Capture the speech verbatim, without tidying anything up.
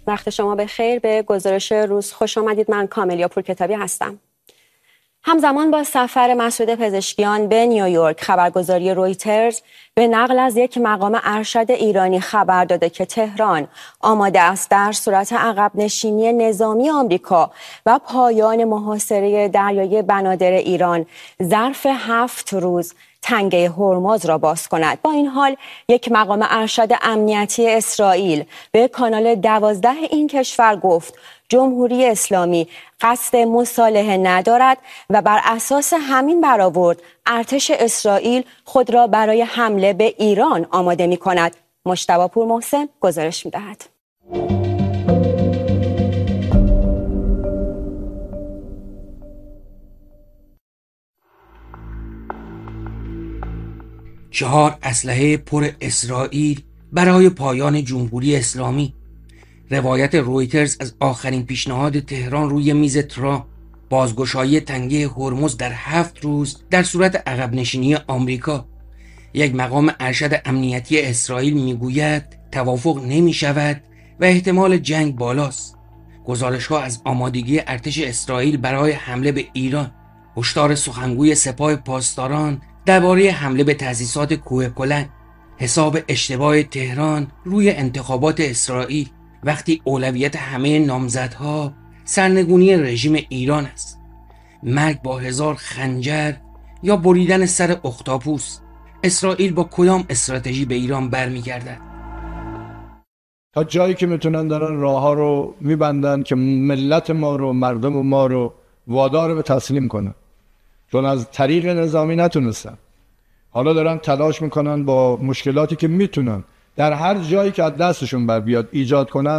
وقت شما بخیر. به گزارش روز خوش آمدید. من کاملیا پورکتابی هستم. همزمان با سفر مسعود پزشکیان به نیویورک، خبرگزاری رویترز به نقل از یک مقام ارشد ایرانی خبر داده که تهران آماده است در صورت عقب نشینی نظامی آمریکا و پایان محاصره دریایی بنادر ایران ظرف هفت روز تنگه هرمز را باز کند. با این حال یک مقام ارشد امنیتی اسرائیل به کانال دوازده این کشور گفت جمهوری اسلامی قصد مصالحه ندارد و بر اساس همین برآورد ارتش اسرائیل خود را برای حمله به ایران آماده می کند. مجتبی پورمحسن گزارش می دهد. چهار اسلحه پر اسرائیل برای پایان جمهوری اسلامی. روایت رویترز از آخرین پیشنهاد تهران روی میز ترامپ، بازگشایی تنگه هرمز در هفت روز در صورت عقب نشینی آمریکا. یک مقام ارشد امنیتی اسرائیل میگوید توافق نمی شود و احتمال جنگ بالاست. گزارش‌ها از آمادگی ارتش اسرائیل برای حمله به ایران. هشدار سخنگوی سپاه پاسداران درباره حمله به تأسیسات کوه کلن. حساب اشتباه تهران روی انتخابات اسرائیل وقتی اولویت همه نامزدها سرنگونی رژیم ایران است. مرگ با هزار خنجر یا بریدن سر اختاپوس. اسرائیل با کدام استراتژی به ایران برمیگردد؟ تا جایی که میتونن دارن راه ها رو میبندن که ملت ما رو، مردم ما رو وادار به تسلیم کنن، چون از طریق نظامی نتونستن. حالا دارن تلاش میکنن با مشکلاتی که میتونن در هر جایی که از دستشون بر بیاد ایجاد کنن